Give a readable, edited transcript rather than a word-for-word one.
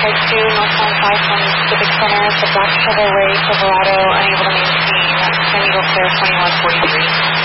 Type 2, northbound 5 from Civic Center, the black Chevrolet Silverado, unable to maintain. San Diego Clear 2143.